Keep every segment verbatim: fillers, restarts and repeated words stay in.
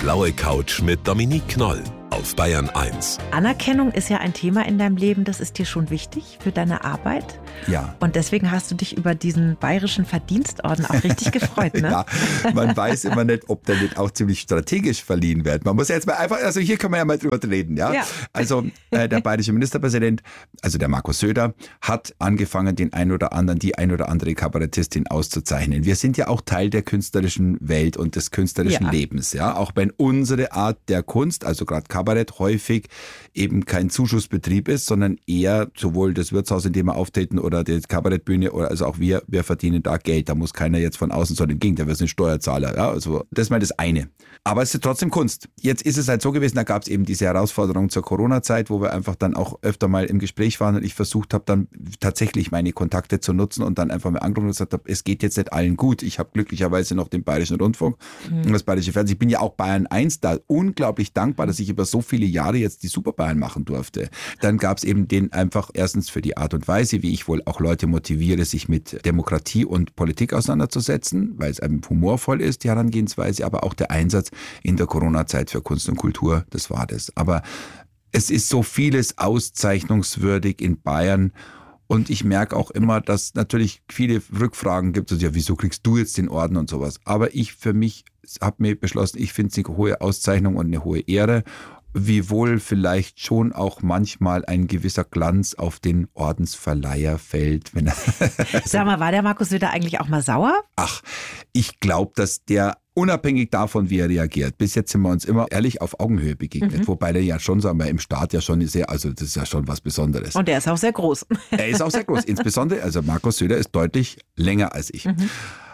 blaue Couch mit Dominique Knoll auf Bayern eins. Anerkennung ist ja ein Thema in deinem Leben, das ist dir schon wichtig für deine Arbeit. Ja. Und deswegen hast du dich über diesen bayerischen Verdienstorden auch richtig gefreut, ne? Ja, man weiß immer nicht, ob der nicht auch ziemlich strategisch verliehen wird. Man muss ja jetzt mal einfach, also hier können wir ja mal drüber reden, ja. Ja. Also äh, der bayerische Ministerpräsident, also der Markus Söder, hat angefangen, den ein oder anderen, die ein oder andere Kabarettistin auszuzeichnen. Wir sind ja auch Teil der künstlerischen Welt und des künstlerischen Ja. Lebens, ja. Auch wenn unsere Art der Kunst, also gerade Kabarett, häufig eben kein Zuschussbetrieb ist, sondern eher sowohl das Wirtshaus, in dem wir auftreten, oder die Kabarettbühne, oder also auch wir, wir verdienen da Geld. Da muss keiner jetzt von außen, sondern im Gegenteil, wir sind Steuerzahler. Ja, also das ist mal das eine. Aber es ist trotzdem Kunst. Jetzt ist es halt so gewesen, da gab es eben diese Herausforderung zur Corona-Zeit, wo wir einfach dann auch öfter mal im Gespräch waren und ich versucht habe, dann tatsächlich meine Kontakte zu nutzen und dann einfach mal angerufen und gesagt habe, es geht jetzt nicht allen gut. Ich habe glücklicherweise noch den Bayerischen Rundfunk mhm. und das Bayerische Fernsehen. Ich bin ja auch Bayern eins da unglaublich dankbar, dass ich über so viele Jahre jetzt die Superbayern machen durfte. Dann gab es eben den einfach erstens für die Art und Weise, wie ich wohl auch Leute motiviere, sich mit Demokratie und Politik auseinanderzusetzen, weil es einem humorvoll ist, die Herangehensweise, aber auch der Einsatz in der Corona-Zeit für Kunst und Kultur, das war das. Aber es ist so vieles auszeichnungswürdig in Bayern. Und ich merke auch immer, dass natürlich viele Rückfragen gibt, also ja, wieso kriegst du jetzt den Orden und sowas. Aber ich für mich habe mir beschlossen, ich finde es eine hohe Auszeichnung und eine hohe Ehre. Wiewohl vielleicht schon auch manchmal ein gewisser Glanz auf den Ordensverleiher fällt. Wenn er Sag mal, war der Markus Söder eigentlich auch mal sauer? Ach, ich glaube, dass der unabhängig davon, wie er reagiert. Bis jetzt sind wir uns immer ehrlich auf Augenhöhe begegnet. Mhm. Wobei der ja schon, sagen wir, im Staat ja schon sehr, also das ist ja schon was Besonderes. Und er ist auch sehr groß. Er ist auch sehr groß. Insbesondere, also Markus Söder ist deutlich länger als ich. Mhm.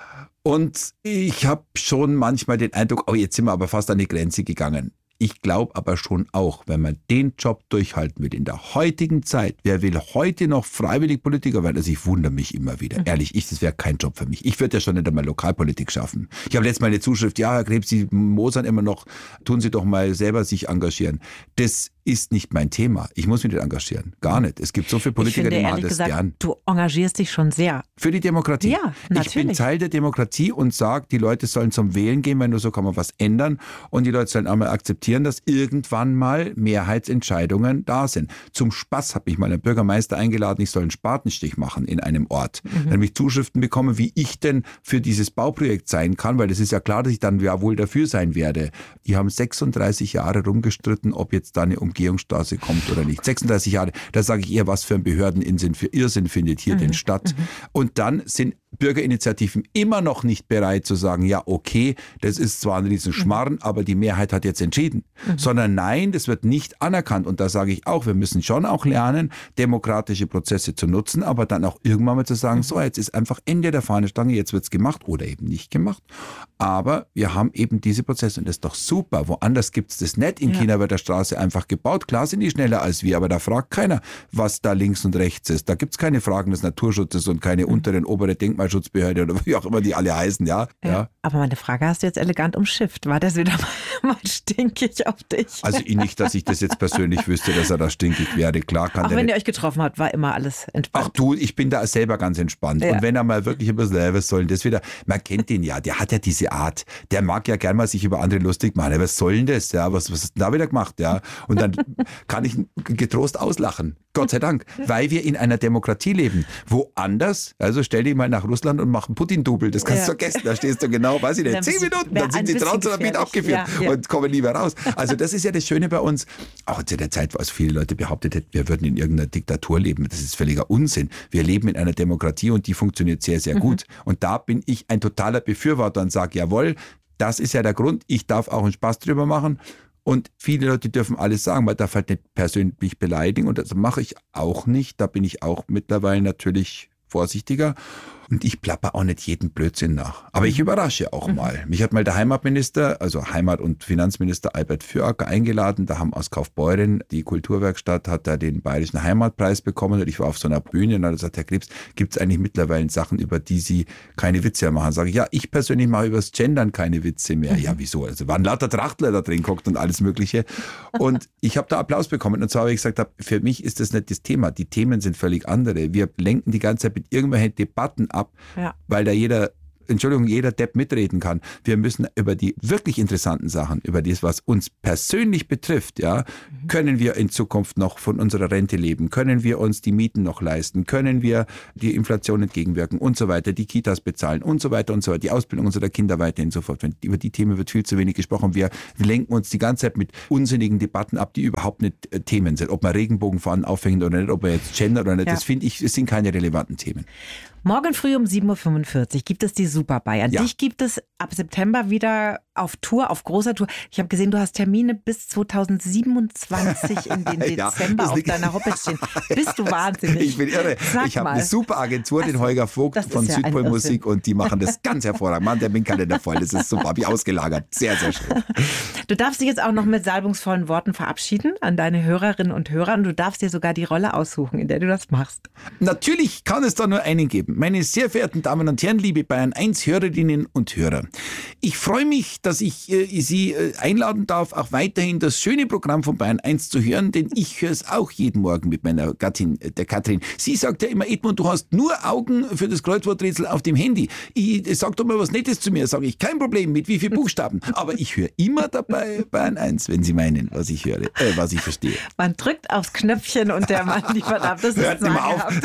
Und ich habe schon manchmal den Eindruck, oh, jetzt sind wir aber fast an die Grenze gegangen. Ich glaube aber schon auch, wenn man den Job durchhalten will in der heutigen Zeit, wer will heute noch freiwillig Politiker werden? Also ich wundere mich immer wieder. Mhm. Ehrlich, ich, das wäre kein Job für mich. Ich würde ja schon nicht einmal Lokalpolitik schaffen. Ich habe letztes Mal eine Zuschrift, ja, Herr Krebs, Sie mosern immer noch, tun Sie doch mal selber sich engagieren. Das ist nicht mein Thema. Ich muss mich nicht engagieren. Gar nicht. Es gibt so viele Politiker, ich finde, die machen das gesagt, gern. Du engagierst dich schon sehr. Für die Demokratie. Ja, natürlich. Ich bin Teil der Demokratie und sage, die Leute sollen zum Wählen gehen, weil nur so kann man was ändern. Und die Leute sollen einmal akzeptieren, dass irgendwann mal Mehrheitsentscheidungen da sind. Zum Spaß hat mich mal ein Bürgermeister eingeladen, ich soll einen Spatenstich machen in einem Ort. Mhm. Dann habe ich Zuschriften bekommen, wie ich denn für dieses Bauprojekt sein kann, weil das ist ja klar, dass ich dann ja wohl dafür sein werde. Die haben sechsunddreißig Jahre rumgestritten, ob jetzt da eine Umgehungsstraße kommt oder nicht. sechsunddreißig Jahre, da sage ich eher, was für ein Behördeninsinn für Irrsinn findet hier mhm. denn statt. Mhm. Und dann sind Bürgerinitiativen immer noch nicht bereit zu sagen, ja okay, das ist zwar ein Riesenschmarrn, mhm. aber die Mehrheit hat jetzt entschieden. Mhm. Sondern nein, das wird nicht anerkannt. Und da sage ich auch, wir müssen schon auch lernen, demokratische Prozesse zu nutzen, aber dann auch irgendwann mal zu sagen, mhm. so jetzt ist einfach Ende der Fahnenstange, jetzt wird's gemacht oder eben nicht gemacht. Aber wir haben eben diese Prozesse und das ist doch super. Woanders gibt's das nicht. In ja. China wird der Straße einfach gebaut. Klar sind die schneller als wir, aber da fragt keiner, was da links und rechts ist. Da gibt's keine Fragen des Naturschutzes und keine mhm. unteren, obere Denkmalschutzbehörde oder wie auch immer die alle heißen, ja. ja. ja. Aber meine Frage hast du jetzt elegant umschifft. War das wieder mal, mal stinkig auf dich? Also nicht, dass ich das jetzt persönlich wüsste, dass er da stinkig wäre. Klar kann Auch der wenn nicht. ihr euch getroffen habt, war immer alles entspannt. Ach du, ich bin da selber ganz entspannt. Ja. Und wenn er mal wirklich ein bisschen, äh, was soll denn das wieder? Man kennt den ja, der hat ja diese Art. Der mag ja gern mal sich über andere lustig machen. Was soll denn das? Ja, was, was hast du da wieder gemacht? Ja, und dann kann ich ihn getrost auslachen. Gott sei Dank. Weil wir in einer Demokratie leben. Woanders, also stell dich mal nach Russland und mach einen Putin-Double. Das kannst ja. du vergessen. Da stehst du genau, weiß ich nicht, zehn Minuten, dann sind sie Transrapid abgeführt ja, ja. und kommen lieber raus. Also das ist ja das Schöne bei uns. Auch zu der Zeit, wo also viele Leute behauptet hätten, wir würden in irgendeiner Diktatur leben. Das ist völliger Unsinn. Wir leben in einer Demokratie und die funktioniert sehr, sehr mhm. gut. Und da bin ich ein totaler Befürworter und sage, jawohl, das ist ja der Grund. Ich darf auch einen Spaß drüber machen. Und viele Leute dürfen alles sagen, man darf halt nicht persönlich beleidigen und das mache ich auch nicht. Da bin ich auch mittlerweile natürlich vorsichtiger. Und ich plapper auch nicht jeden Blödsinn nach. Aber ich überrasche auch mhm. mal. Mich hat mal der Heimatminister, also Heimat- und Finanzminister Albert Füracker eingeladen. Da haben aus Kaufbeuren, die Kulturwerkstatt, hat da den Bayerischen Heimatpreis bekommen. Und ich war auf so einer Bühne und dann hat er gesagt, Herr Krebs, gibt es eigentlich mittlerweile Sachen, über die Sie keine Witze mehr machen? Sage ich, ja, ich persönlich mache über das Gendern keine Witze mehr. Mhm. Ja, wieso? Also waren lauter Trachtler da drin guckt und alles Mögliche. Und ich habe da Applaus bekommen. Und zwar habe ich gesagt, hab, für mich ist das nicht das Thema. Die Themen sind völlig andere. Wir lenken die ganze Zeit mit irgendwelchen Debatten ab, ja. weil da jeder Entschuldigung, jeder Depp mitreden kann. Wir müssen über die wirklich interessanten Sachen, über das, was uns persönlich betrifft, ja, mhm. können wir in Zukunft noch von unserer Rente leben? Können wir uns die Mieten noch leisten? Können wir die Inflation entgegenwirken und so weiter, die Kitas bezahlen und so weiter und so weiter, die Ausbildung unserer Kinder weiterhin so fort. Über die Themen wird viel zu wenig gesprochen. Wir lenken uns die ganze Zeit mit unsinnigen Debatten ab, die überhaupt nicht äh, Themen sind. Ob man Regenbogenfahnen aufhängt oder nicht, ob man jetzt Gender oder nicht, ja. das finde ich, es sind keine relevanten Themen. Morgen früh um sieben Uhr fünfundvierzig gibt es die Super Bayern. Ja. Dich gibt es ab September wieder auf Tour, auf großer Tour. Ich habe gesehen, du hast Termine bis zweitausendsiebenundzwanzig in den Dezember ja, auf deiner Homepage stehen. Bist du wahnsinnig? Ich bin irre. Sag ich habe eine super Agentur, den Holger Vogt von ja Südpol Musik, und die machen das ganz hervorragend. Mann, der Minkalender voll, das ist super. Habe ich ausgelagert. Sehr, sehr schön. Du darfst dich jetzt auch noch mit salbungsvollen Worten verabschieden an deine Hörerinnen und Hörer, und du darfst dir sogar die Rolle aussuchen, in der du das machst. Natürlich kann es da nur einen geben. Meine sehr verehrten Damen und Herren, liebe Bayern eins Hörerinnen und Hörer. Ich freue mich, dass ich äh, Sie äh, einladen darf, auch weiterhin das schöne Programm von Bayern eins zu hören, denn ich höre es auch jeden Morgen mit meiner Gattin, äh, der Katrin. Sie sagt ja immer, Edmund, du hast nur Augen für das Kreuzworträtsel auf dem Handy. Ich, ich sag doch mal was Nettes zu mir, sage ich, kein Problem, mit wie vielen Buchstaben. Aber ich höre immer dabei Bayern eins, wenn Sie meinen, was ich höre, äh, was ich verstehe. Man drückt aufs Knöpfchen und der Mann liefert ab. Das Hört ist immer auf.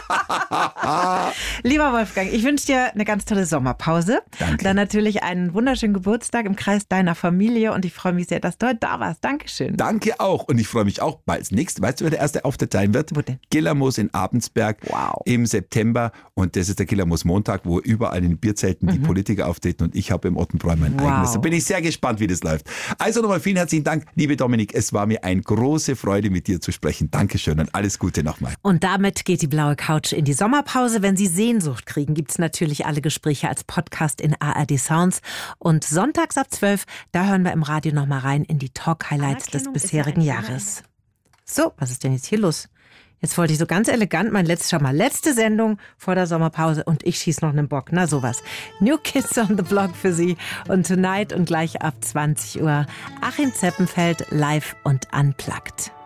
Lieber Wolfgang, ich wünsche dir eine ganz tolle Sommerpause. Danke. Dann natürlich einen wunderschönen Geburtstag im Kreis deiner Familie, und ich freue mich sehr, dass du heute da warst. Dankeschön. Danke auch, und ich freue mich auch bald. Als nächstes, weißt du, wer der erste Auftritt sein wird? Wo denn? Gillermoos in Abensberg wow. im September, und das ist der Gillermoos Montag, wo überall in den Bierzelten die mhm. Politiker auftreten, und ich habe im Ottenbräu mein wow. eigenes. Da bin ich sehr gespannt, wie das läuft. Also nochmal vielen herzlichen Dank, liebe Dominik. Es war mir eine große Freude, mit dir zu sprechen. Dankeschön und alles Gute nochmal. Und damit geht die blaue Couch in die Sommerpause. Wenn Sie Sehnsucht kriegen, gibt es natürlich alle Gespräche als Podcast in A R D Sounds. Und sonntags ab zwölf, da hören wir im Radio nochmal rein in die Talk-Highlights des bisherigen Jahres. So, was ist denn jetzt hier los? Jetzt wollte ich so ganz elegant mein letztes, schau mal, letzte Sendung vor der Sommerpause, und ich schieße noch einen Bock. Na sowas. New Kids on the Block für Sie. Und Tonight und gleich ab zwanzig Uhr Achim Zeppenfeld live und unplugged.